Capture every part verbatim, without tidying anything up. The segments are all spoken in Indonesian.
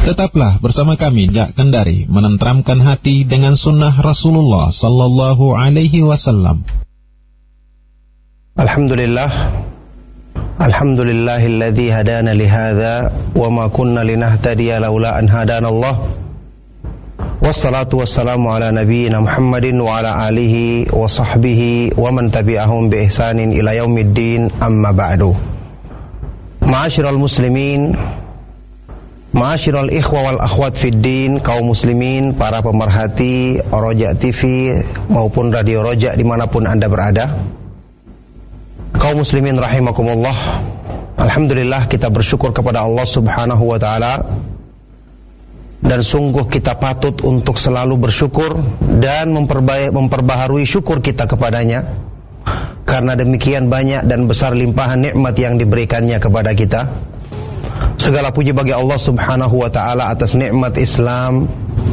Tetaplah bersama kami Jak Kendari, menenteramkan hati dengan sunnah Rasulullah sallallahu alaihi wasallam. Alhamdulillah, Alhamdulillahilladzi hadana lihadza wa ma kunna linahtadiya laula an hadanallah. Wassalatu wassalamu ala nabiyyina Muhammadin wa ala alihi wa sahbihi wa man tabi'ahum bi ihsanin ila yaumiddin, amma ba'du. Ma'asyiral muslimin, ma'asyiral ikhwa wal akhwat fid din, kaum muslimin, para pemerhati Roja T V maupun Radio Roja dimanapun Anda berada. Kaum muslimin rahimakumullah. Alhamdulillah, kita bersyukur kepada Allah subhanahu wa ta'ala, dan sungguh kita patut untuk selalu bersyukur dan memperbaharui syukur kita kepadanya, karena demikian banyak dan besar limpahan nikmat yang diberikannya kepada kita. Segala puji bagi Allah subhanahu wa ta'ala atas nikmat Islam,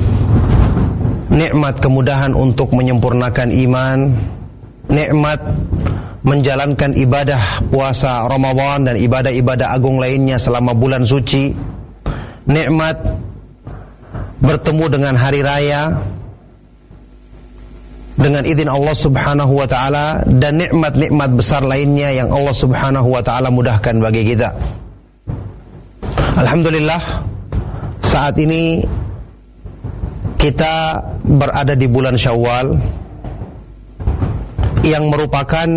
nikmat kemudahan untuk menyempurnakan iman, nikmat menjalankan ibadah puasa Ramadan dan ibadah-ibadah agung lainnya selama bulan suci, nikmat bertemu dengan hari raya dengan izin Allah subhanahu wa ta'ala, dan nikmat-nikmat besar lainnya yang Allah subhanahu wa ta'ala mudahkan bagi kita. Alhamdulillah, saat ini kita berada di bulan Syawal yang merupakan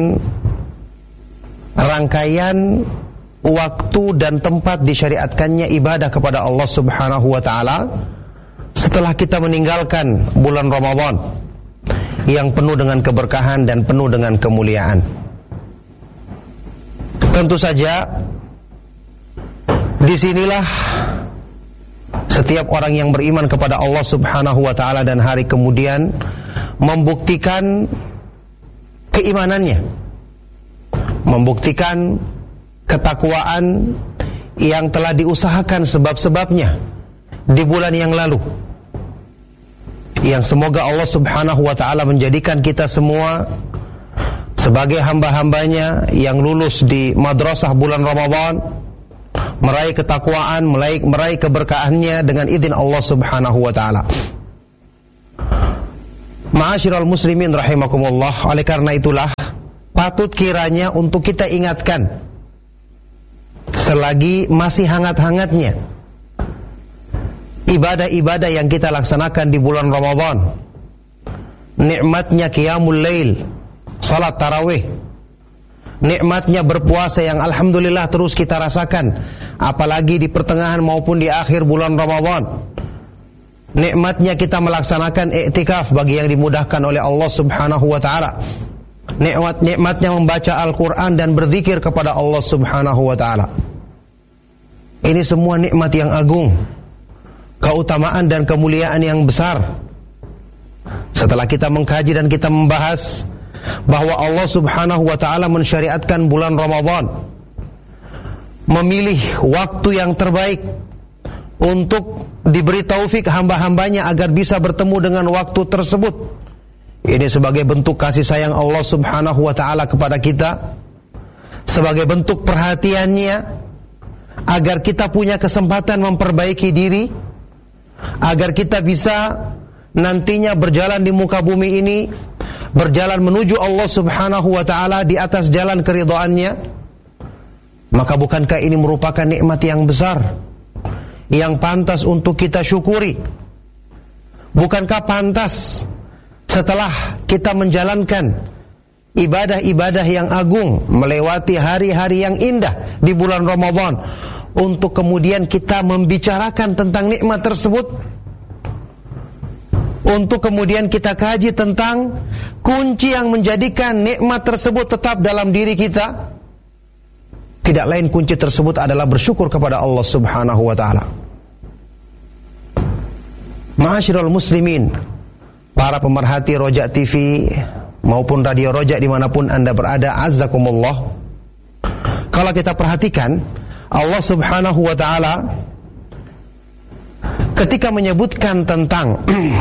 rangkaian waktu dan tempat disyariatkannya ibadah kepada Allah subhanahu wa ta'ala setelah kita meninggalkan bulan Ramadan yang penuh dengan keberkahan dan penuh dengan kemuliaan. Tentu saja disinilah setiap orang yang beriman kepada Allah subhanahu wa ta'ala dan hari kemudian membuktikan keimanannya, membuktikan ketakwaan yang telah diusahakan sebab-sebabnya di bulan yang lalu, yang semoga Allah subhanahu wa ta'ala menjadikan kita semua sebagai hamba-hambanya yang lulus di madrasah bulan Ramadan, meraih ketakwaan, meraih, meraih keberkahannya dengan izin Allah subhanahu wa ta'ala. Ma'asyiral muslimin rahimakumullah. Oleh karena itulah patut kiranya untuk kita ingatkan selagi masih hangat-hangatnya ibadah-ibadah yang kita laksanakan di bulan Ramadan, nikmatnya qiyamul lail, salat tarawih, nikmatnya berpuasa yang alhamdulillah terus kita rasakan, apalagi di pertengahan maupun di akhir bulan Ramadan. Nikmatnya kita melaksanakan iktikaf bagi yang dimudahkan oleh Allah subhanahu wa ta'ala. Nikmat, nikmatnya membaca Al-Quran dan berzikir kepada Allah subhanahu wa ta'ala. Ini semua nikmat yang agung, keutamaan dan kemuliaan yang besar. Setelah kita mengkaji dan kita membahas bahwa Allah subhanahu wa ta'ala mensyariatkan bulan Ramadan, memilih waktu yang terbaik untuk diberi taufik hamba-hambanya agar bisa bertemu dengan waktu tersebut. Ini sebagai bentuk kasih sayang Allah subhanahu wa ta'ala kepada kita, sebagai bentuk perhatiannya agar kita punya kesempatan memperbaiki diri, agar kita bisa nantinya berjalan di muka bumi ini, berjalan menuju Allah subhanahu wa ta'ala di atas jalan keridhaannya. Maka bukankah ini merupakan nikmat yang besar yang pantas untuk kita syukuri? Bukankah pantas setelah kita menjalankan ibadah-ibadah yang agung, melewati hari-hari yang indah di bulan Ramadan, untuk kemudian kita membicarakan tentang nikmat tersebut, untuk kemudian kita kaji tentang kunci yang menjadikan nikmat tersebut tetap dalam diri kita? Tidak lain kunci tersebut adalah bersyukur kepada Allah subhanahu wa ta'ala. Ma'asyiral muslimin, para pemerhati Roja T V maupun Radio Roja dimanapun Anda berada, azzakumullah. Kalau kita perhatikan, Allah subhanahu wa ta'ala ketika menyebutkan tentang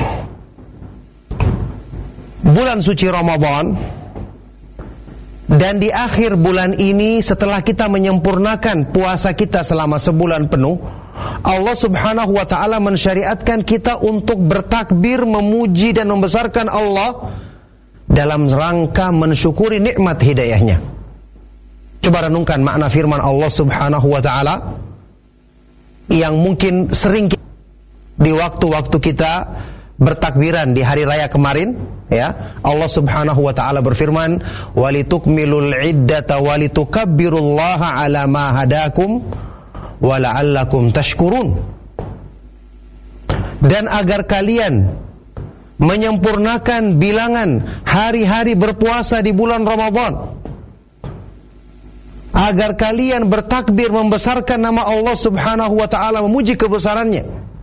bulan suci Ramadan, dan di akhir bulan ini setelah kita menyempurnakan puasa kita selama sebulan penuh, Allah subhanahu wa ta'ala mensyariatkan kita untuk bertakbir, memuji dan membesarkan Allah dalam rangka mensyukuri nikmat hidayahnya. Coba renungkan makna firman Allah subhanahu wa ta'ala yang mungkin sering di waktu-waktu kita bertakbiran di hari raya kemarin, ya. Allah subhanahu wa ta'ala berfirman, walitukmilul iddata walitukabbirullaha ala ma hadakum wala'allakum tashkurun. Dan agar kalian menyempurnakan bilangan hari-hari berpuasa di bulan Ramadan, agar kalian bertakbir membesarkan nama Allah subhanahu wa ta'ala, memuji kebesarannya,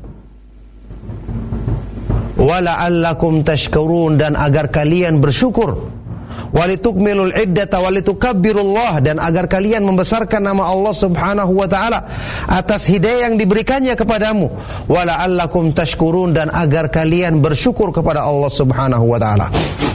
wala'allakum tashkurun, dan agar kalian bersyukur, walitukmilul iddata walitukabbirullaha, dan agar kalian membesarkan nama Allah subhanahu wa ta'ala atas hidayah yang diberikannya kepadamu, wala'allakum tashkurun, dan agar kalian bersyukur kepada Allah subhanahu wa ta'ala.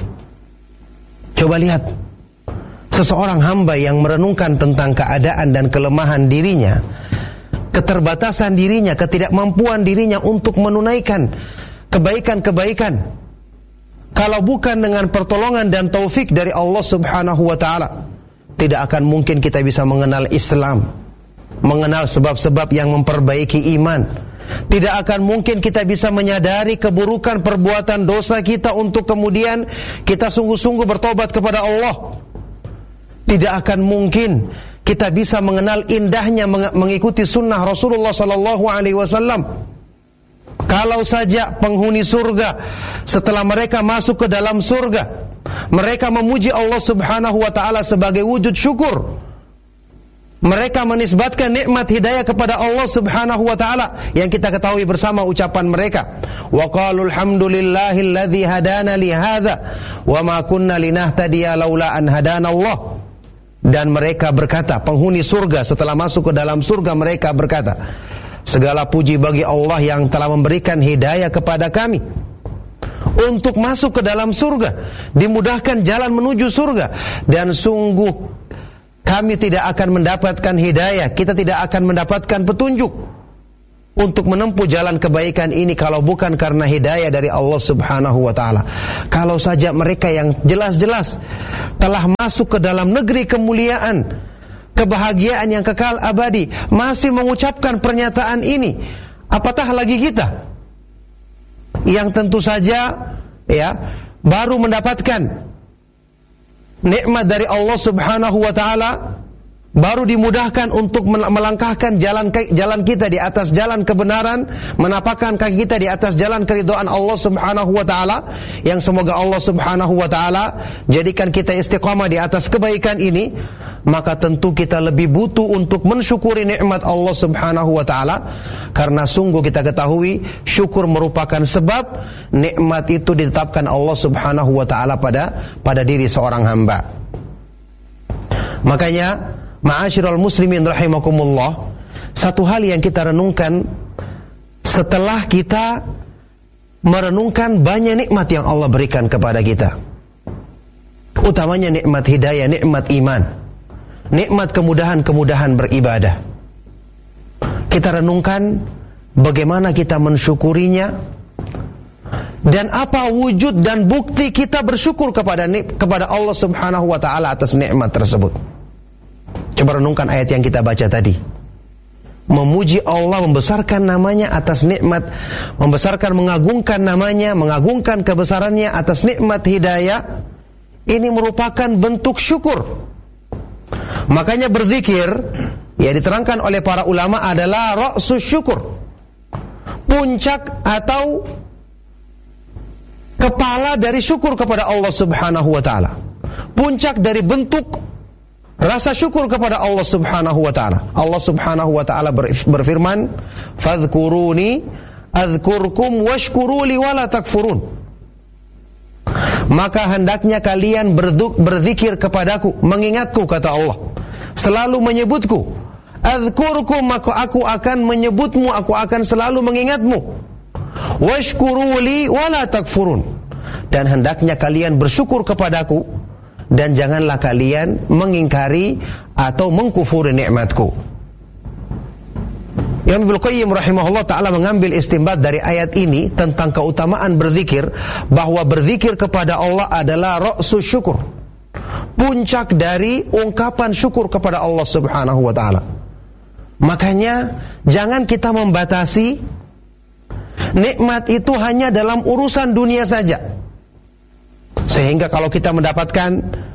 Coba lihat, seseorang hamba yang merenungkan tentang keadaan dan kelemahan dirinya, keterbatasan dirinya, ketidakmampuan dirinya untuk menunaikan kebaikan-kebaikan, kalau bukan dengan pertolongan dan taufik dari Allah subhanahu wa ta'ala, tidak akan mungkin kita bisa mengenal Islam, mengenal sebab-sebab yang memperbaiki iman. Tidak akan mungkin kita bisa menyadari keburukan perbuatan dosa kita untuk kemudian kita sungguh-sungguh bertobat kepada Allah. Tidak akan mungkin kita bisa mengenal indahnya mengikuti sunnah Rasulullah sallallahu alaihi wasallam kalau saja penghuni surga setelah mereka masuk ke dalam surga, mereka memuji Allah subhanahu wa ta'ala sebagai wujud syukur. Mereka menisbatkan nikmat hidayah kepada Allah subhanahu wa ta'ala, yang kita ketahui bersama ucapan mereka, wa qalu alhamdulillahilladzi hadana li hadza wa ma kunna linahtadiya laula an hadana Allah. Dan mereka berkata, penghuni surga setelah masuk ke dalam surga, mereka berkata, segala puji bagi Allah yang telah memberikan hidayah kepada kami untuk masuk ke dalam surga, dimudahkan jalan menuju surga. Dan sungguh kami tidak akan mendapatkan hidayah, kita tidak akan mendapatkan petunjuk untuk menempuh jalan kebaikan ini kalau bukan karena hidayah dari Allah subhanahu wa ta'ala. Kalau saja mereka yang jelas-jelas telah masuk ke dalam negeri kemuliaan, kebahagiaan yang kekal abadi, masih mengucapkan pernyataan ini, apatah lagi kita yang tentu saja, ya, baru mendapatkan nikmat dari Allah subhanahu wa ta'ala, baru dimudahkan untuk melangkahkan jalan jalan kita di atas jalan kebenaran, menapakkan kaki kita di atas jalan keridhaan Allah subhanahu wa ta'ala, yang semoga Allah subhanahu wa ta'ala jadikan kita istiqamah di atas kebaikan ini. Maka tentu kita lebih butuh untuk mensyukuri nikmat Allah subhanahu wa ta'ala, karena sungguh kita ketahui syukur merupakan sebab nikmat itu ditetapkan Allah subhanahu wa ta'ala pada pada diri seorang hamba. Makanya ma'asyiral muslimin rahimakumullah, satu hal yang kita renungkan setelah kita merenungkan banyak nikmat yang Allah berikan kepada kita, utamanya nikmat hidayah, nikmat iman, nikmat kemudahan-kemudahan beribadah, kita renungkan bagaimana kita mensyukurinya, dan apa wujud dan bukti kita bersyukur kepada kepada Allah subhanahu wa ta'ala atas nikmat tersebut. Coba renungkan ayat yang kita baca tadi, memuji Allah, membesarkan namanya atas nikmat, membesarkan, mengagungkan namanya, mengagungkan kebesarannya atas nikmat hidayah. Ini merupakan bentuk syukur. Makanya berzikir, ya, diterangkan oleh para ulama adalah ra'sus syukur, puncak atau kepala dari syukur kepada Allah subhanahu wa ta'ala, puncak dari bentuk rasa syukur kepada Allah subhanahu wa ta'ala. Allah subhanahu wa ta'ala berfirman, fadhkuruni adhkurkum washkuruli wala takfurun. Maka hendaknya kalian berzikir kepadaku, mengingatku, kata Allah, selalu menyebutku. Adhkurkum, maka aku akan menyebutmu, aku akan selalu mengingatmu. Washkuruli wala takfurun, dan hendaknya kalian bersyukur kepadaku, dan janganlah kalian mengingkari atau mengkufuri nikmatku. Imam Ibnu Qayyim rahimahullah ta'ala mengambil istinbat dari ayat ini tentang keutamaan berzikir, bahwa berzikir kepada Allah adalah ra'sus syukur, puncak dari ungkapan syukur kepada Allah subhanahu wa ta'ala. Makanya jangan kita membatasi nikmat itu hanya dalam urusan dunia saja, sehingga kalau kita mendapatkan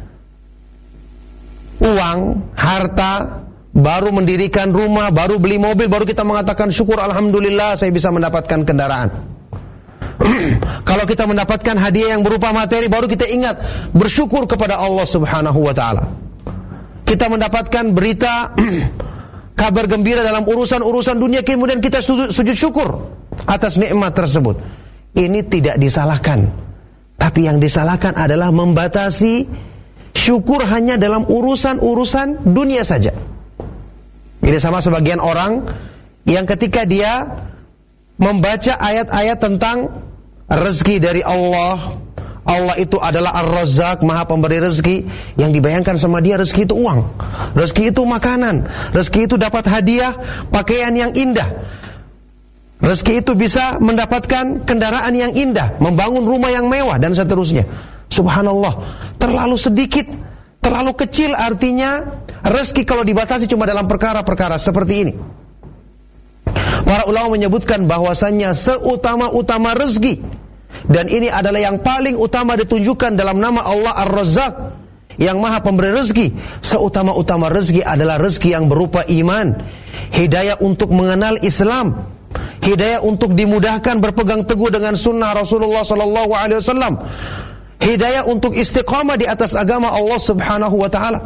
uang, harta, baru mendirikan rumah, baru beli mobil, baru kita mengatakan syukur, alhamdulillah saya bisa mendapatkan kendaraan. Kalau kita mendapatkan hadiah yang berupa materi, baru kita ingat bersyukur kepada Allah subhanahu wa ta'ala. Kita mendapatkan berita kabar gembira dalam urusan-urusan dunia, kemudian kita sujud, sujud syukur atas nikmat tersebut. Ini tidak disalahkan, tapi yang disalahkan adalah membatasi syukur hanya dalam urusan-urusan dunia saja. Ini sama sebagian orang yang ketika dia membaca ayat-ayat tentang rezeki dari Allah, Allah itu adalah Ar-Razzaq, Maha Pemberi rezeki, yang dibayangkan sama dia rezeki itu uang, rezeki itu makanan, rezeki itu dapat hadiah, pakaian yang indah, rezeki itu bisa mendapatkan kendaraan yang indah, membangun rumah yang mewah, dan seterusnya. Subhanallah, terlalu sedikit, terlalu kecil artinya rezeki kalau dibatasi cuma dalam perkara-perkara seperti ini. Para ulama menyebutkan bahwasannya seutama-utama rezeki, dan ini adalah yang paling utama ditunjukkan dalam nama Allah Ar-Razzaq, yang Maha Pemberi rezeki. Seutama-utama rezeki adalah rezeki yang berupa iman, hidayah untuk mengenal Islam, hidayah untuk dimudahkan berpegang teguh dengan sunnah Rasulullah sallallahu alaihi wasallam, hidayah untuk istiqamah di atas agama Allah subhanahu wa ta'ala.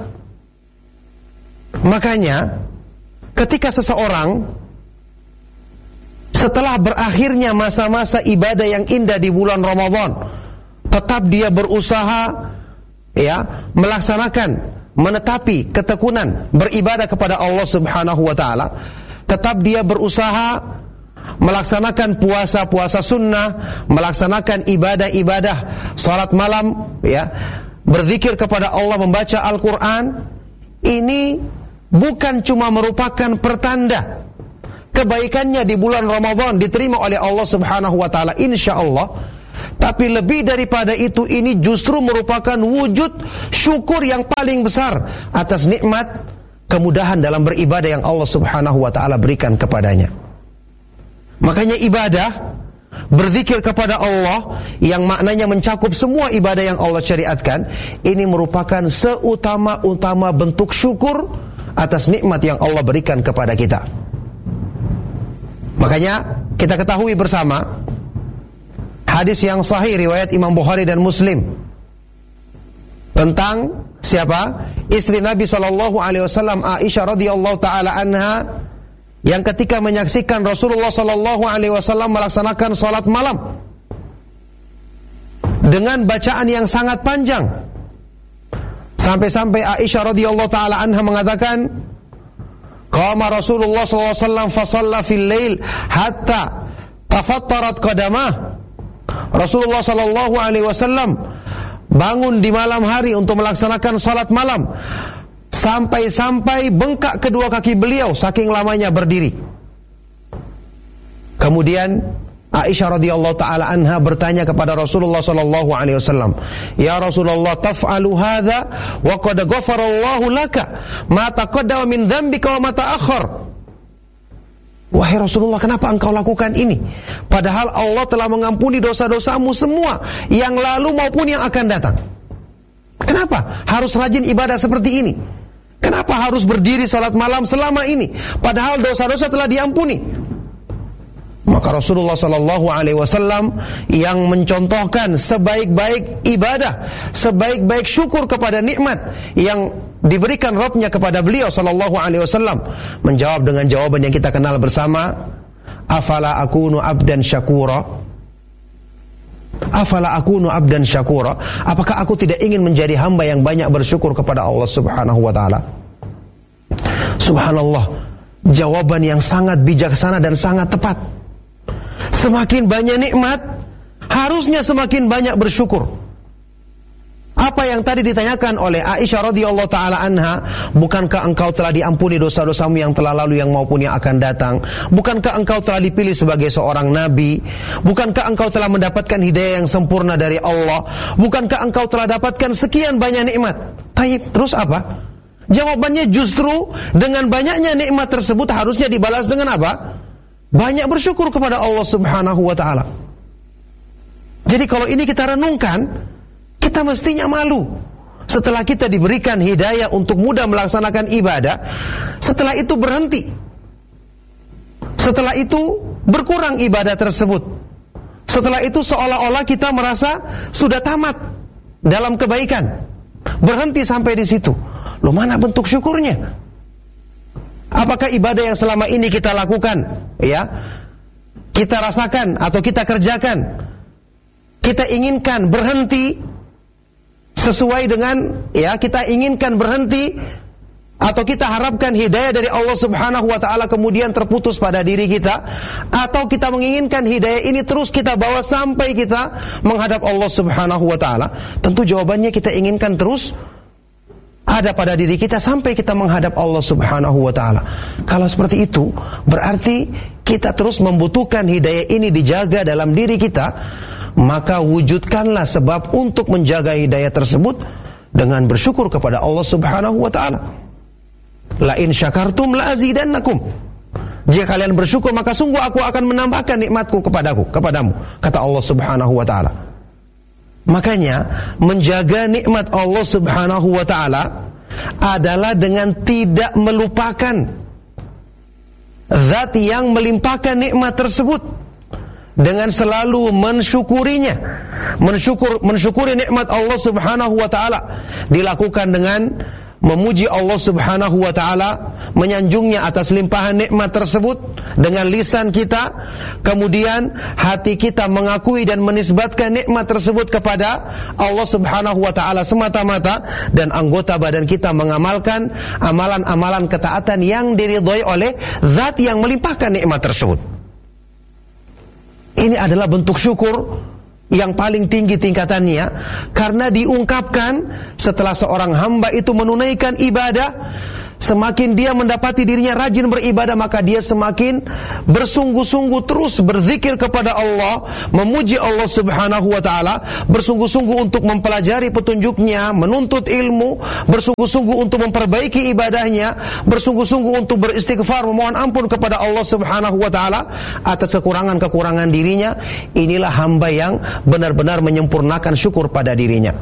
Makanya ketika seseorang setelah berakhirnya masa-masa ibadah yang indah di bulan Ramadan, tetap dia berusaha ya melaksanakan, menetapi ketekunan beribadah kepada Allah subhanahu wa ta'ala, tetap dia berusaha melaksanakan puasa-puasa sunnah, melaksanakan ibadah-ibadah salat malam, ya, berzikir kepada Allah, membaca Al-Quran. Ini bukan cuma merupakan pertanda kebaikannya di bulan Ramadan diterima oleh Allah subhanahu wa ta'ala, insya Allah, tapi lebih daripada itu, ini justru merupakan wujud syukur yang paling besar atas nikmat kemudahan dalam beribadah yang Allah subhanahu wa ta'ala berikan kepadanya. Makanya ibadah, berzikir kepada Allah yang maknanya mencakup semua ibadah yang Allah syariatkan, ini merupakan seutama-utama bentuk syukur atas nikmat yang Allah berikan kepada kita. Makanya kita ketahui bersama hadis yang sahih riwayat Imam Bukhari dan Muslim tentang siapa? Istri Nabi sallallahu alaihi wasallam, Aisyah radhiyallahu taala anha, yang ketika menyaksikan Rasulullah sallallahu alaihi wasallam melaksanakan salat malam dengan bacaan yang sangat panjang, sampai-sampai Aisyah radhiyallahu taala anha mengatakan, qama Rasulullah sallallahu alaihi wasallam fa shalla fil lail hatta tafattarat qadamah. Rasulullah sallallahu alaihi wasallam bangun di malam hari untuk melaksanakan salat malam, sampai-sampai bengkak kedua kaki beliau saking lamanya berdiri. Kemudian Aisyah radhiyallahu taala anha bertanya kepada Rasulullah sallallahu alaihi wasallam, "Ya Rasulullah, taf'alu hadza wa qad ghafara Allahu laka ma taqaddama min dzambika wa ma ta'akhkhar." Wahai Rasulullah, kenapa engkau lakukan ini? Padahal Allah telah mengampuni dosa-dosamu semua yang lalu maupun yang akan datang. Kenapa harus rajin ibadah seperti ini? Kenapa harus berdiri salat malam selama ini? Padahal dosa-dosa telah diampuni. Maka Rasulullah sallallahu alaihi wasallam yang mencontohkan sebaik-baik ibadah, sebaik-baik syukur kepada nikmat yang diberikan Rabbnya kepada beliau sallallahu alaihi wasallam, menjawab dengan jawaban yang kita kenal bersama, afala akunu abdan syakura? Afala akunu abdan syakura? Apakah aku tidak ingin menjadi hamba yang banyak bersyukur kepada Allah subhanahu wa ta'ala? Subhanallah, jawaban yang sangat bijaksana dan sangat tepat. Semakin banyak nikmat, harusnya semakin banyak bersyukur. Apa yang tadi ditanyakan oleh Aisyah radhiyallahu taala anha, bukankah engkau telah diampuni dosa-dosamu yang telah lalu yang maupun yang akan datang? Bukankah engkau telah dipilih sebagai seorang nabi? Bukankah engkau telah mendapatkan hidayah yang sempurna dari Allah? Bukankah engkau telah dapatkan sekian banyak nikmat? Taib, terus apa? Jawabannya justru dengan banyaknya nikmat tersebut harusnya dibalas dengan apa? Banyak bersyukur kepada Allah Subhanahu wa taala. Jadi kalau ini kita renungkan, kita mestinya malu. Setelah kita diberikan hidayah untuk mudah melaksanakan ibadah, setelah itu berhenti. Setelah itu berkurang ibadah tersebut. Setelah itu seolah-olah kita merasa sudah tamat dalam kebaikan. Berhenti sampai di situ. Loh, mana bentuk syukurnya? Apakah ibadah yang selama ini kita lakukan, ya, kita rasakan atau kita kerjakan, kita inginkan berhenti sesuai dengan, ya, kita inginkan berhenti atau kita harapkan hidayah dari Allah Subhanahu wa taala kemudian terputus pada diri kita, atau kita menginginkan hidayah ini terus kita bawa sampai kita menghadap Allah Subhanahu wa taala? Tentu jawabannya kita inginkan terus ada pada diri kita sampai kita menghadap Allah Subhanahu wa taala. Kalau seperti itu, berarti kita terus membutuhkan hidayah ini dijaga dalam diri kita. Maka wujudkanlah sebab untuk menjaga hidayah tersebut dengan bersyukur kepada Allah Subhanahu wa taala. La in syakartum la azidannakum. Jika kalian bersyukur maka sungguh aku akan menambahkan nikmatku kepadaku, kepadamu, kata Allah Subhanahu wa taala. Makanya menjaga nikmat Allah Subhanahu wa taala adalah dengan tidak melupakan zat yang melimpahkan nikmat tersebut, dengan selalu mensyukurinya. Mensyukur mensyukuri nikmat Allah Subhanahu wa taala dilakukan dengan memuji Allah Subhanahu wa taala, menyanjungnya atas limpahan nikmat tersebut dengan lisan kita, kemudian hati kita mengakui dan menisbatkan nikmat tersebut kepada Allah Subhanahu wa taala semata-mata, dan anggota badan kita mengamalkan amalan-amalan ketaatan yang diridhai oleh zat yang melimpahkan nikmat tersebut. Ini adalah bentuk syukur yang paling tinggi tingkatannya, karena diungkapkan setelah seorang hamba itu menunaikan ibadah. Semakin dia mendapati dirinya rajin beribadah, maka dia semakin bersungguh-sungguh terus berzikir kepada Allah, memuji Allah Subhanahu wa taala, bersungguh-sungguh untuk mempelajari petunjuknya, menuntut ilmu, bersungguh-sungguh untuk memperbaiki ibadahnya, bersungguh-sungguh untuk beristighfar, memohon ampun kepada Allah Subhanahu wa taala atas kekurangan-kekurangan dirinya. Inilah hamba yang benar-benar menyempurnakan syukur pada dirinya.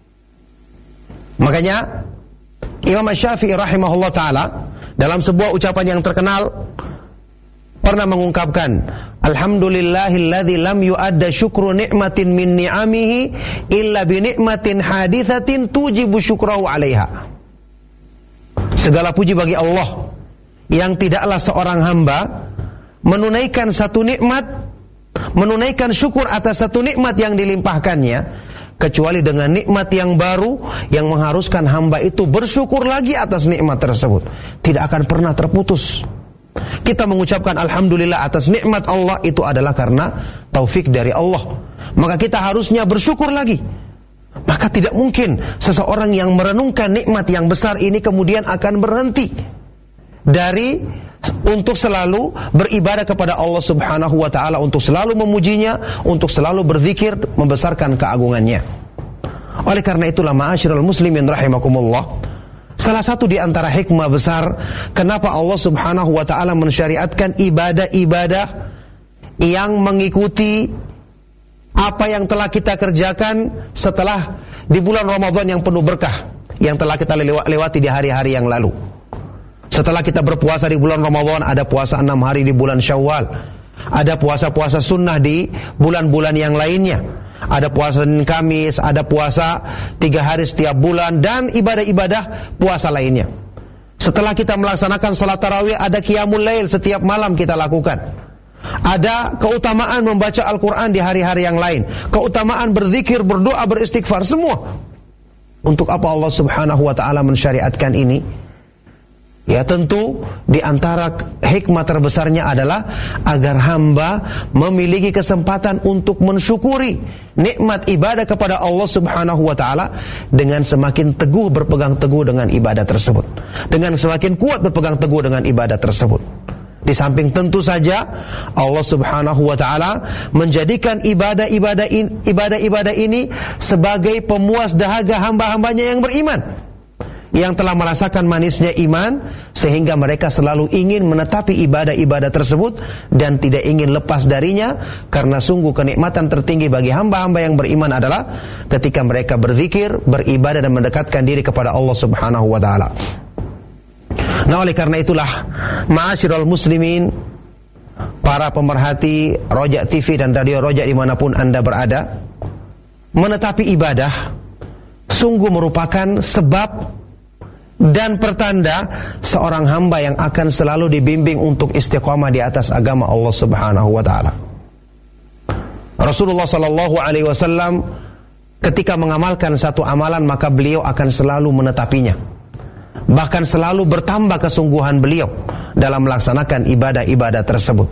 Makanya Imam Syafi'i rahimahullah ta'ala dalam sebuah ucapan yang terkenal pernah mengungkapkan, alhamdulillahilladzi lam yu'adda syukru ni'matin min ni'amihi illa bi ni'matin hadithatin tujibu syukrahu 'alaiha. Segala puji bagi Allah yang tidaklah seorang hamba menunaikan satu nikmat, menunaikan syukur atas satu nikmat yang dilimpahkannya, kecuali dengan nikmat yang baru yang mengharuskan hamba itu bersyukur lagi atas nikmat tersebut. Tidak akan pernah terputus. Kita mengucapkan alhamdulillah atas nikmat Allah, itu adalah karena taufik dari Allah. Maka kita harusnya bersyukur lagi. Maka tidak mungkin seseorang yang merenungkan nikmat yang besar ini kemudian akan berhenti dari untuk selalu beribadah kepada Allah Subhanahu wa taala, untuk selalu memujinya, untuk selalu berzikir membesarkan keagungannya. Oleh karena itulah ma'asyiral muslimin rahimakumullah, salah satu di antara hikmah besar kenapa Allah Subhanahu wa taala mensyariatkan ibadah-ibadah yang mengikuti apa yang telah kita kerjakan setelah di bulan Ramadan yang penuh berkah yang telah kita lewati di hari-hari yang lalu. Setelah kita berpuasa di bulan Ramadan, ada puasa enam hari di bulan Syawal, ada puasa-puasa sunnah di bulan-bulan yang lainnya, ada puasa Senin Kamis, ada puasa tiga hari setiap bulan, dan ibadah-ibadah puasa lainnya. Setelah kita melaksanakan salat tarawih, ada qiyamul lail setiap malam kita lakukan. Ada keutamaan membaca Al-Quran di hari-hari yang lain, keutamaan berzikir, berdoa, beristighfar, semua. Untuk apa Allah Subhanahu wa ta'ala mensyariatkan ini? Ya tentu di antara hikmah terbesarnya adalah agar hamba memiliki kesempatan untuk mensyukuri nikmat ibadah kepada Allah Subhanahu wa taala dengan semakin teguh berpegang teguh dengan ibadah tersebut, dengan semakin kuat berpegang teguh dengan ibadah tersebut. Di samping tentu saja Allah Subhanahu wa taala menjadikan ibadah-ibadah in, ibadah-ibadah ini sebagai pemuas dahaga hamba-hambanya yang beriman, yang telah merasakan manisnya iman, sehingga mereka selalu ingin menetapi ibadah-ibadah tersebut dan tidak ingin lepas darinya, karena sungguh kenikmatan tertinggi bagi hamba-hamba yang beriman adalah ketika mereka berzikir, beribadah dan mendekatkan diri kepada Allah Subhanahu wa taala. Nah, oleh karena itulah, ma'asyiral muslimin, para pemerhati Roja T V dan Radio Roja dimanapun Anda berada, menetapi ibadah sungguh merupakan sebab dan pertanda seorang hamba yang akan selalu dibimbing untuk istiqamah di atas agama Allah Subhanahu wa taala. Rasulullah sallallahu alaihi wasallam ketika mengamalkan satu amalan, maka beliau akan selalu menetapinya, bahkan selalu bertambah kesungguhan beliau dalam melaksanakan ibadah-ibadah tersebut.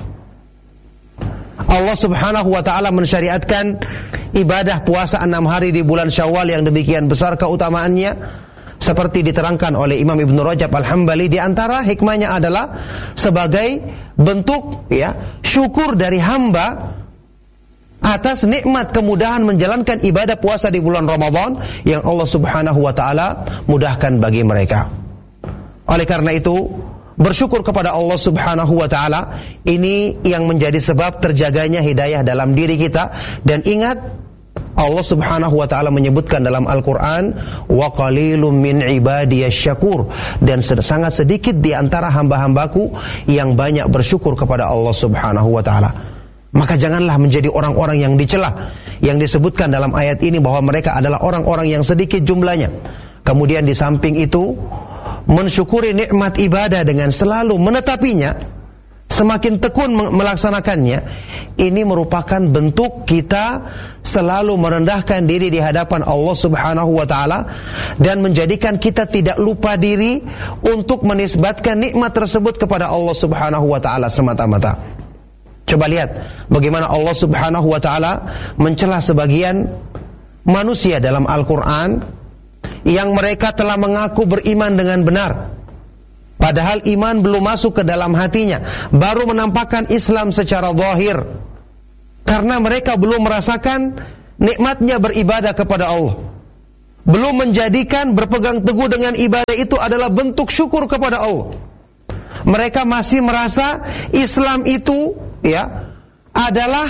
Allah Subhanahu wa taala mensyariatkan ibadah puasa enam hari di bulan Syawal yang demikian besar keutamaannya, seperti diterangkan oleh Imam Ibnu Rajab Al-Hambali. Di antara hikmahnya adalah sebagai bentuk ya syukur dari hamba atas nikmat kemudahan menjalankan ibadah puasa di bulan Ramadan yang Allah Subhanahu wa taala mudahkan bagi mereka. Oleh karena itu, bersyukur kepada Allah Subhanahu wa taala ini yang menjadi sebab terjaganya hidayah dalam diri kita. Dan ingat, Allah Subhanahu wa taala menyebutkan dalam Al-Qur'an, wa qalilum min ibadiyasy syakur, dan sangat sedikit di antara hamba-hambaku yang banyak bersyukur kepada Allah Subhanahu wa taala. Maka janganlah menjadi orang-orang yang dicela yang disebutkan dalam ayat ini bahwa mereka adalah orang-orang yang sedikit jumlahnya. Kemudian di samping itu, mensyukuri nikmat ibadah dengan selalu menetapinya, semakin tekun melaksanakannya, ini merupakan bentuk kita selalu merendahkan diri di hadapan Allah Subhanahu wa taala dan menjadikan kita tidak lupa diri untuk menisbatkan nikmat tersebut kepada Allah Subhanahu wa taala semata-mata. Coba lihat bagaimana Allah Subhanahu wa taala mencela sebagian manusia dalam Al-Qur'an yang mereka telah mengaku beriman dengan benar, padahal iman belum masuk ke dalam hatinya, baru menampakkan Islam secara zahir, karena mereka belum merasakan nikmatnya beribadah kepada Allah, belum menjadikan berpegang teguh dengan ibadah itu adalah bentuk syukur kepada Allah. Mereka masih merasa Islam itu ya adalah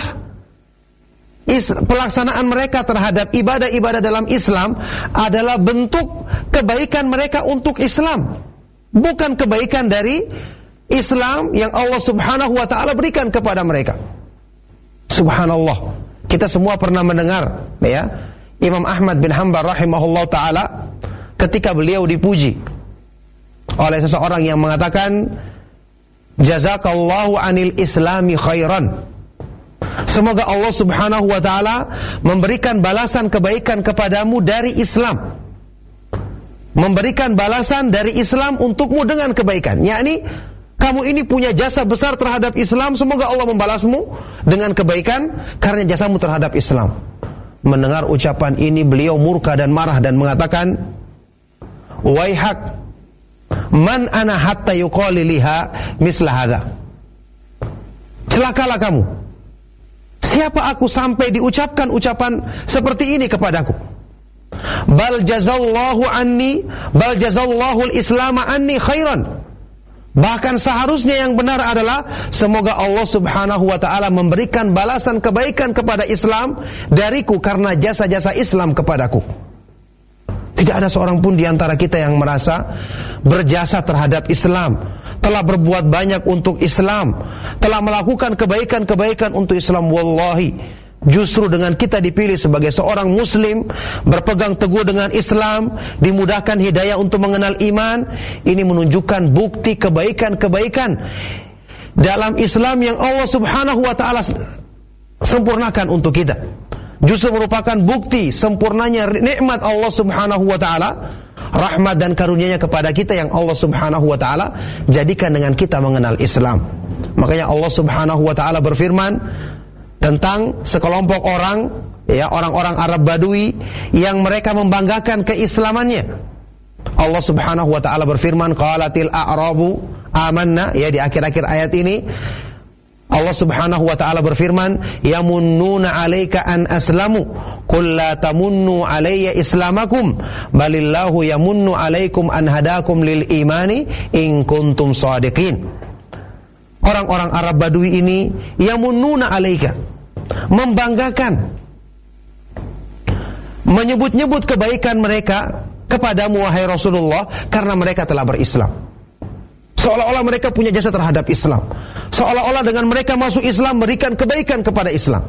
is, pelaksanaan mereka terhadap ibadah-ibadah dalam Islam adalah bentuk kebaikan mereka untuk Islam, bukan kebaikan dari Islam yang Allah Subhanahu wa taala berikan kepada mereka. Subhanallah, kita semua pernah mendengar ya Imam Ahmad bin Hanbal rahimahullah taala ketika beliau dipuji oleh seseorang yang mengatakan, jazakallahu anil islami khairan, semoga Allah Subhanahu wa taala memberikan balasan kebaikan kepadamu dari Islam, memberikan balasan dari Islam untukmu dengan kebaikan, yakni kamu ini punya jasa besar terhadap Islam, semoga Allah membalasmu dengan kebaikan karena jasamu terhadap Islam. Mendengar ucapan ini, beliau murka dan marah dan mengatakan, waihak man ana hatta yuqali liha misla hadza, celakalah kamu, siapa aku sampai diucapkan ucapan seperti ini kepadaku. Bal jazallahu anni bal jazallahu al-islam anni khairan, bahkan seharusnya yang benar adalah semoga Allah Subhanahu wa taala memberikan balasan kebaikan kepada Islam dariku karena jasa-jasa Islam kepadaku. Tidak ada seorang pun di antara kita yang merasa berjasa terhadap Islam, telah berbuat banyak untuk Islam, telah melakukan kebaikan-kebaikan untuk Islam. Wallahi, justru dengan kita dipilih sebagai seorang muslim, berpegang teguh dengan Islam, dimudahkan hidayah untuk mengenal iman, ini menunjukkan bukti kebaikan-kebaikan dalam Islam yang Allah Subhanahu wa taala sempurnakan untuk kita. Justru merupakan bukti sempurnanya nikmat Allah Subhanahu wa taala. rahmat dan karunia-Nya kepada kita yang Allah Subhanahu wa taala jadikan dengan kita mengenal Islam. Makanya Allah Subhanahu wa taala berfirman tentang sekelompok orang, ya, orang-orang Arab Badui yang mereka membanggakan keislamannya. Allah Subhanahu wa taala berfirman, qalatil a'rabu amanna, ya, di akhir-akhir ayat ini Allah Subhanahu wa taala berfirman, yamunnuna 'alaika an aslamu qul la tamunnu 'alayya islamakum balillahu yamunnu 'alaikum an hadakum lil imani in kuntum shadiqin. Orang-orang Arab Badui ini yamunnuna 'alaika, membanggakan, menyebut-nyebut kebaikan mereka kepadamu wahai Rasulullah karena mereka telah berislam. Seolah-olah mereka punya jasa terhadap Islam. Seolah-olah dengan mereka masuk Islam memberikan kebaikan kepada Islam.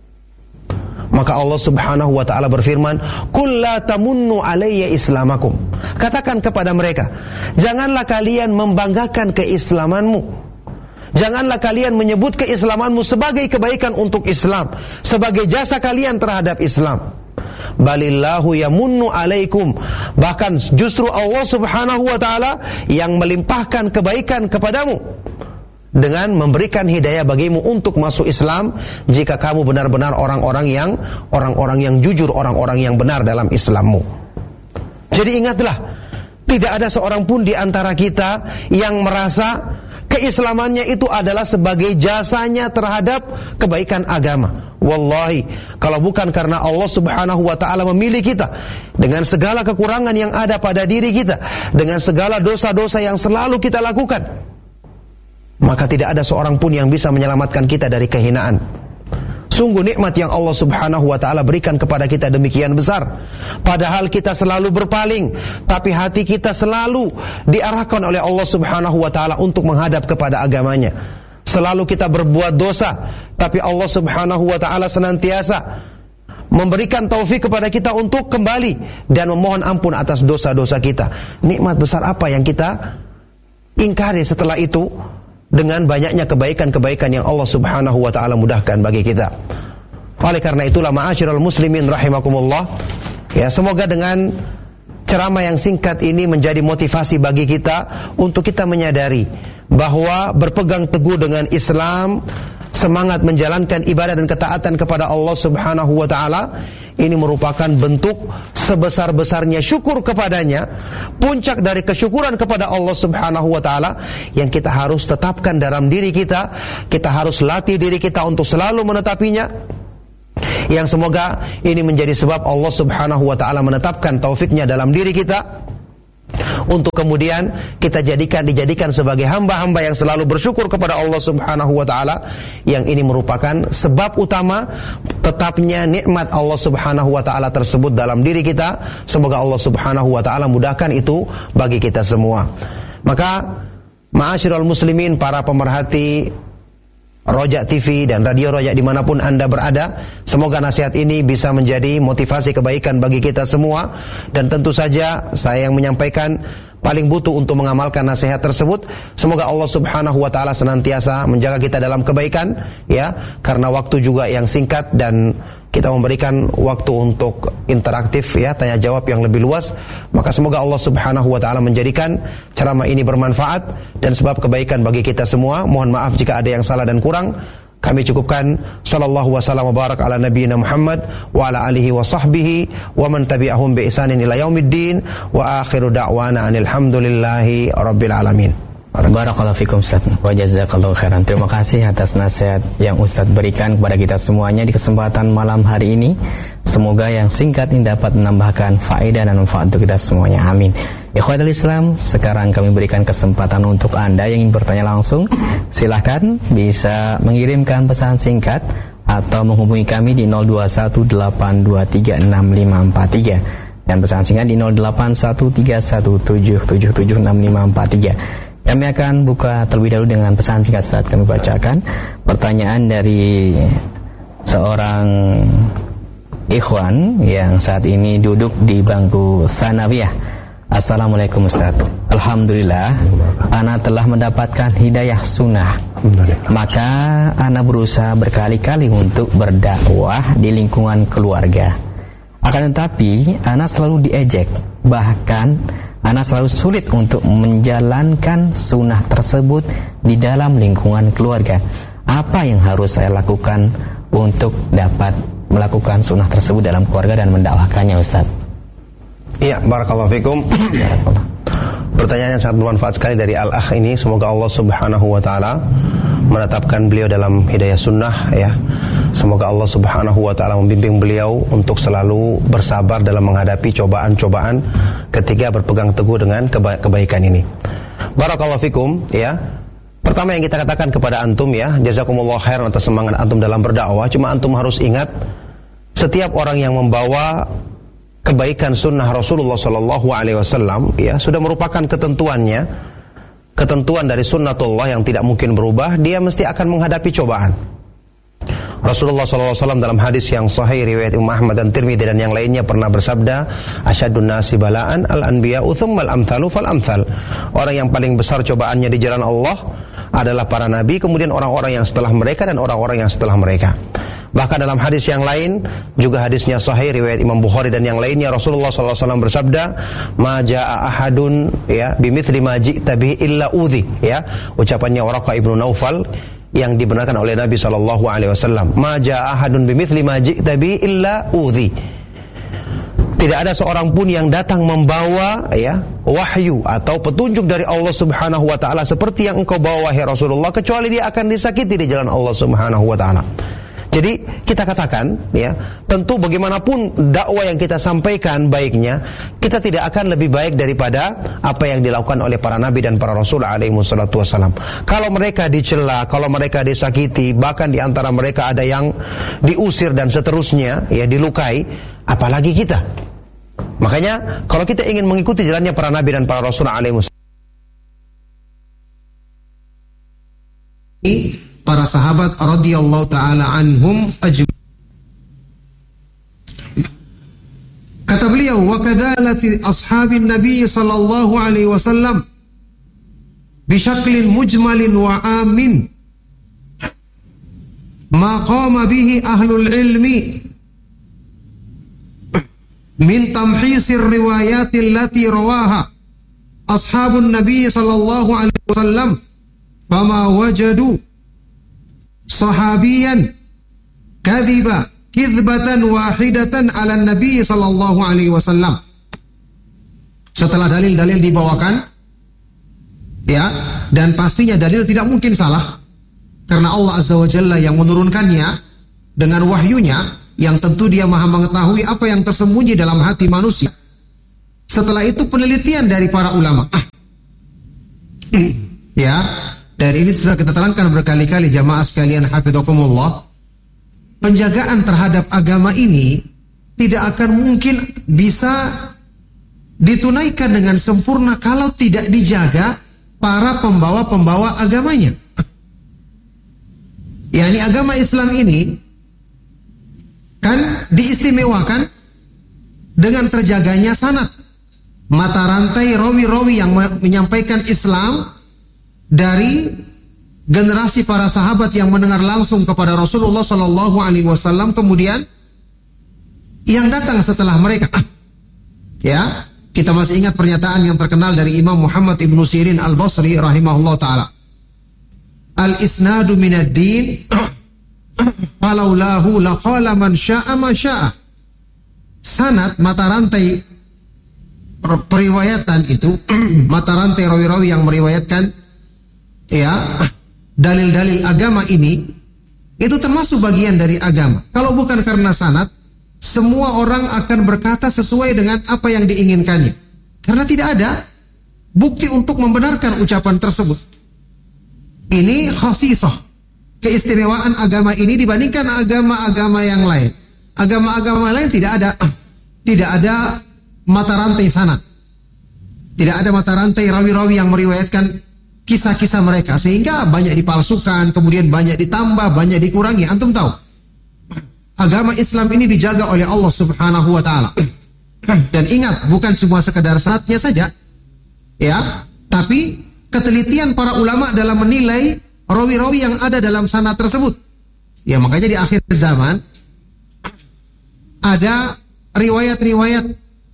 Maka Allah Subhanahu wa taala berfirman, "Qul la tamunnu 'alayya islamakum." Katakan kepada mereka, janganlah kalian membanggakan keislamanmu. Janganlah kalian menyebut keislamanmu sebagai kebaikan untuk Islam, sebagai jasa kalian terhadap Islam. Balillahu yamunnu alaikum, bahkan justru Allah Subhanahu wa taala yang melimpahkan kebaikan kepadamu dengan memberikan hidayah bagimu untuk masuk Islam jika kamu benar-benar orang-orang yang orang-orang yang jujur, orang-orang yang benar dalam Islammu. Jadi ingatlah, tidak ada seorang pun di antara kita yang merasa keislamannya itu adalah sebagai jasanya terhadap kebaikan agama. Wallahi, kalau bukan karena Allah Subhanahu wa taala memilih kita dengan segala kekurangan yang ada pada diri kita, dengan segala dosa-dosa yang selalu kita lakukan, maka tidak ada seorang pun yang bisa menyelamatkan kita dari kehinaan. Sungguh nikmat yang Allah Subhanahu wa taala berikan kepada kita demikian besar. Padahal kita selalu berpaling, tapi hati kita selalu diarahkan oleh Allah Subhanahu wa taala untuk menghadap kepada agamanya. Selalu kita berbuat dosa, tapi Allah Subhanahu wa taala senantiasa memberikan taufik kepada kita untuk kembali dan memohon ampun atas dosa-dosa kita. Nikmat besar apa yang kita ingkari setelah itu dengan banyaknya kebaikan-kebaikan yang Allah Subhanahu wa taala mudahkan bagi kita. Oleh karena itulah ma'asyiral muslimin rahimakumullah, ya, semoga dengan ceramah yang singkat ini menjadi motivasi bagi kita untuk kita menyadari bahwa berpegang teguh dengan Islam, semangat menjalankan ibadah dan ketaatan kepada Allah Subhanahu wa taala, ini merupakan bentuk sebesar-besarnya syukur kepadanya, puncak dari kesyukuran kepada Allah Subhanahu wa taala yang kita harus tetapkan dalam diri kita. Kita harus latih diri kita untuk selalu menetapinya, yang semoga ini menjadi sebab Allah Subhanahu wa taala menetapkan taufiknya dalam diri kita, untuk kemudian kita jadikan dijadikan sebagai hamba-hamba yang selalu bersyukur kepada Allah Subhanahu wa taala, yang ini merupakan sebab utama tetapnya nikmat Allah Subhanahu wa taala tersebut dalam diri kita. Semoga Allah Subhanahu wa taala mudahkan itu bagi kita semua. Maka ma'asyiral muslimin, para pemerhati Roja T V dan Radio Roja dimanapun Anda berada, semoga nasihat ini bisa menjadi motivasi kebaikan bagi kita semua. Dan tentu saja saya yang menyampaikan paling butuh untuk mengamalkan nasihat tersebut. Semoga Allah Subhanahu wa taala senantiasa menjaga kita dalam kebaikan, ya, karena waktu juga yang singkat dan kita memberikan waktu untuk interaktif, ya, tanya jawab yang lebih luas. Maka semoga Allah Subhanahu wa taala menjadikan ceramah ini bermanfaat dan sebab kebaikan bagi kita semua. Mohon maaf jika ada yang salah dan kurang. Kami cukupkan. Sallallahu wasallam wa barak ala nabiyyina Muhammad wa ala alihi wa sahbihi wa man tabi'ahum bi ihsanin ila yaumiddin wa akhiru da'wana anil hamdulillahi rabbil alamin. Barakallahu fikum Ustaz wa jazakallahu khairan. Terima kasih atas nasihat yang Ustaz berikan kepada kita semuanya di kesempatan malam hari ini. Semoga yang singkat ini dapat menambahkan faedah dan manfaat untuk kita semuanya. Amin. Ikhwatul Islam, sekarang kami berikan kesempatan untuk Anda yang ingin bertanya langsung. Silahkan bisa mengirimkan pesan singkat atau menghubungi kami di nol dua satu delapan dua tiga enam lima empat tiga dan pesan singkat di nol delapan satu tiga satu tujuh tujuh tujuh enam lima empat tiga. Kami akan buka terlebih dahulu dengan pesan singkat saat kami bacakan pertanyaan dari seorang ikhwan yang saat ini duduk di bangku Tsanawiyah. Assalamualaikum Ustaz. Alhamdulillah, ana telah mendapatkan hidayah sunnah. Maka ana berusaha berkali-kali untuk berdakwah di lingkungan keluarga. Akan tetapi ana selalu diejek bahkan ana selalu sulit untuk menjalankan sunnah tersebut di dalam lingkungan keluarga. Apa yang harus saya lakukan untuk dapat melakukan sunnah tersebut dalam keluarga dan mendakwahkannya, Ustaz? Iya, barakallahu fikum. Pertanyaan yang sangat bermanfaat sekali dari Al-Akh ini. Semoga Allah Subhanahu wa taala menetapkan beliau dalam hidayah sunnah, ya. Semoga Allah Subhanahu wa taala membimbing beliau untuk selalu bersabar dalam menghadapi cobaan-cobaan ketika berpegang teguh dengan keba- kebaikan ini. Barakallahu fikum, ya. Pertama yang kita katakan kepada antum, ya, jazakumullah khairan atas semangat antum dalam berdakwah. Cuma antum harus ingat, setiap orang yang membawa kebaikan sunnah Rasulullah Sallallahu Alaihi Wasallam, ya, sudah merupakan ketentuannya, ketentuan dari sunnatullah yang tidak mungkin berubah. Dia mesti akan menghadapi cobaan. Rasulullah Sallallahu Alaihi Wasallam dalam hadis yang sahih riwayat Imam Ahmad dan Tirmidzi dan yang lainnya pernah bersabda, asyadun nasi balaan al-anbiya'u tsummal amthalu fal amthal. Orang yang paling besar cobaannya di jalan Allah adalah para nabi, kemudian orang-orang yang setelah mereka dan orang-orang yang setelah mereka. Bahkan dalam hadis yang lain, juga hadisnya sahih riwayat Imam Bukhari dan yang lainnya, Rasulullah sallallahu alaihi wasallam bersabda, "Ma jaa ahadun ya bimithli ma ji'ta bihi illa udhi." Ya, ucapannya Waraqah ibnu Naufal yang dibenarkan oleh Nabi sallallahu alaihi wasallam. "Ma jaa ahadun bimithli ma ji'ta bihi illa udhi." Tidak ada seorang pun yang datang membawa, ya, wahyu atau petunjuk dari Allah Subhanahu wa taala seperti yang engkau bawa wahai Rasulullah, kecuali dia akan disakiti di jalan Allah Subhanahu wa taala. Jadi kita katakan, ya, tentu bagaimanapun dakwah yang kita sampaikan baiknya, kita tidak akan lebih baik daripada apa yang dilakukan oleh para nabi dan para rasul alaihi wassalatu wassalam. Kalau mereka dicela, kalau mereka disakiti, bahkan di antara mereka ada yang diusir dan seterusnya, ya, dilukai, apalagi kita. Makanya kalau kita ingin mengikuti jalannya para nabi dan para rasul alaihi wassalam, para sahabat radhiyallahu taala anhum ajma'in. Kata beliau, wa kadzalati ashabin nabi sallallahu alaihi wasallam bi syaklin mujmalin wa amin ma qama bihi ahlul ilmi min tamhisir riwayati allati rawaha ashabun nabi sallallahu alaihi wasallam fama wajadu sahabiyan kadhiba kizbatan wahidatan ala nabi sallallahu alaihi wasallam. Setelah dalil-dalil dibawakan, ya, dan pastinya dalil tidak mungkin salah karena Allah Azza wa Jalla yang menurunkannya dengan wahyunya yang tentu dia maha mengetahui apa yang tersembunyi dalam hati manusia. Setelah itu penelitian dari para ulama, ya. Dan ini sudah kita terangkan berkali-kali jamaah sekalian hafidhakumullah. Penjagaan terhadap agama ini tidak akan mungkin bisa ditunaikan dengan sempurna kalau tidak dijaga para pembawa-pembawa agamanya. Yani agama Islam ini kan diistimewakan dengan terjaganya sanad, mata rantai rawi-rawi yang menyampaikan Islam dari generasi para sahabat yang mendengar langsung kepada Rasulullah Sallallahu Alaihi Wasallam, kemudian yang datang setelah mereka. Ya, kita masih ingat pernyataan yang terkenal dari Imam Muhammad ibnu Sirin al-Basri rahimahullah taala. Al-isnadu minad din, falaulahu laqala man sya'a ma sya'a. Sanad, mata rantai periwayatan itu, mata rantai rawi-rawi yang meriwayatkan, ya, dalil-dalil agama ini, itu termasuk bagian dari agama. Kalau bukan karena sanad, semua orang akan berkata sesuai dengan apa yang diinginkannya, karena tidak ada bukti untuk membenarkan ucapan tersebut. Ini khasisah, keistimewaan agama ini dibandingkan agama-agama yang lain. Agama-agama lain tidak ada tidak ada mata rantai sanad, tidak ada mata rantai rawi-rawi yang meriwayatkan kisah-kisah mereka, sehingga banyak dipalsukan, kemudian banyak ditambah, banyak dikurangi. Antum tahu, agama Islam ini dijaga oleh Allah Subhanahu wa taala. Dan ingat, bukan semua sekedar sanadnya saja, ya, tapi ketelitian para ulama dalam menilai rawi-rawi yang ada dalam sanad tersebut. Ya, makanya di akhir zaman ada riwayat-riwayat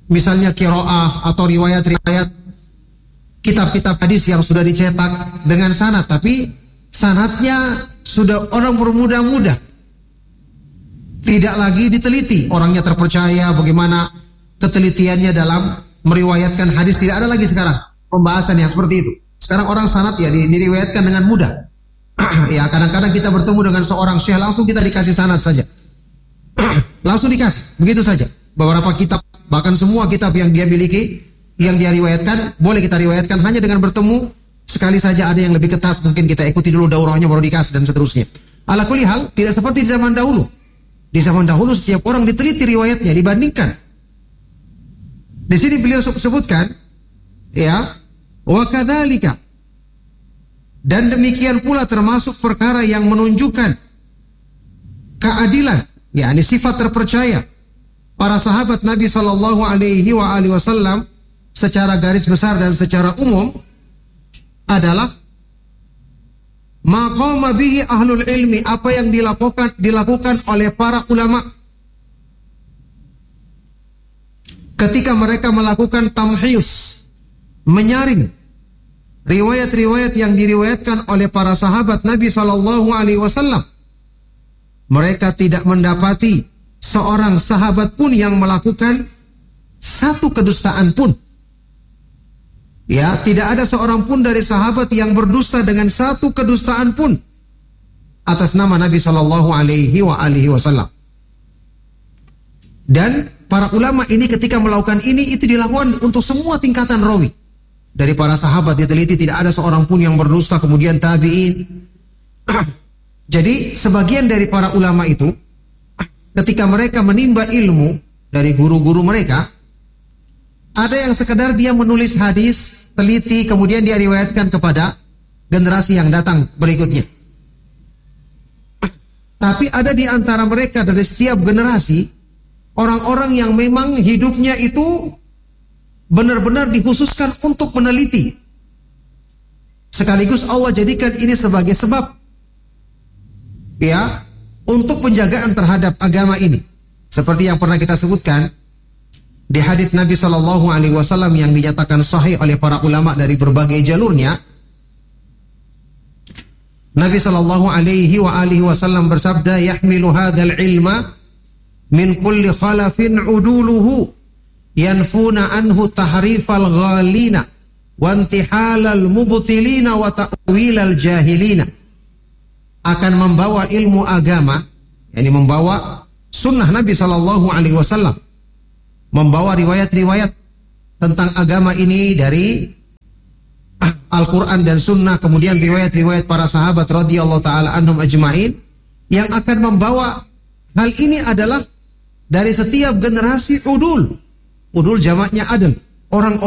misalnya qiraah atau riwayat-riwayat kitab-kitab hadis yang sudah dicetak dengan sanad, tapi sanadnya sudah orang bermudah-mudah, tidak lagi diteliti orangnya terpercaya, bagaimana ketelitiannya dalam meriwayatkan hadis, tidak ada lagi sekarang pembahasan yang seperti itu. Sekarang orang sanad ya diriwayatkan dengan mudah. Ya, kadang-kadang kita bertemu dengan seorang syekh, langsung kita dikasih sanad saja. Langsung dikasih, begitu saja. Beberapa kitab, bahkan semua kitab yang dia miliki, yang dia riwayatkan, boleh kita riwayatkan hanya dengan bertemu sekali saja. Ada yang lebih ketat, mungkin kita ikuti dulu daurahnya baru dikasih dan seterusnya. Ala kulli hal, tidak seperti di zaman dahulu. Di zaman dahulu setiap orang diteliti riwayatnya, dibandingkan. Di sini beliau sebutkan, ya, wa kadzalika, dan demikian pula termasuk perkara yang menunjukkan keadilan, yakni sifat terpercaya para sahabat Nabi Shallallahu Alaihi Wasallam secara garis besar dan secara umum adalah maqama bihi ahlul ilmi, apa yang dilakukan dilakukan oleh para ulama ketika mereka melakukan tamhis, menyaring riwayat-riwayat yang diriwayatkan oleh para sahabat Nabi Shallallahu Alaihi Wasallam. Mereka tidak mendapati seorang sahabat pun yang melakukan satu kedustaan pun. Ya, tidak ada seorang pun dari sahabat yang berdusta dengan satu kedustaan pun atas nama Nabi Shallallahu Alaihi Wasallam. Dan para ulama ini ketika melakukan ini, itu dilakukan untuk semua tingkatan rawi. Dari para sahabat diteliti, tidak ada seorang pun yang berdusta, kemudian tabi'in. Jadi sebagian dari para ulama itu, ketika mereka menimba ilmu dari guru-guru mereka, ada yang sekedar dia menulis hadis, teliti, kemudian dia riwayatkan kepada generasi yang datang berikutnya. Tapi ada di antara mereka dari setiap generasi, orang-orang yang memang hidupnya itu benar-benar dikhususkan untuk meneliti. Sekaligus Allah jadikan ini sebagai sebab, ya, untuk penjagaan terhadap agama ini. Seperti yang pernah kita sebutkan di hadits Nabi Shallallahu Alaihi Wasallam yang dinyatakan sahih oleh para ulama dari berbagai jalurnya. Nabi Shallallahu Alaihi Wasallam bersabda, "Yahmilu hadzal ilma min kulli khalafin uduluhu yanfuna anhu tahrifal ghalina wa intihalal mubtilina wa ta'wilal jahilina." Akan membawa ilmu agama, yakni membawa sunnah Nabi Shallallahu Alaihi Wasallam, membawa riwayat-riwayat tentang agama ini dari Al-Quran dan Sunnah, kemudian riwayat-riwayat para sahabat radhiyallahu taala anhum ajma'in, yang akan membawa hal ini adalah dari setiap generasi udul. Udul jamaknya adil, orang-orang